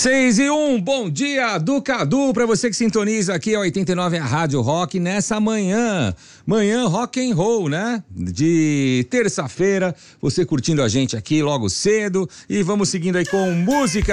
6:01, bom dia do Cadu, pra você que sintoniza aqui a 89 a Rádio Rock nessa manhã rock and roll, né? De terça-feira, você curtindo a gente aqui logo cedo e vamos seguindo aí com música.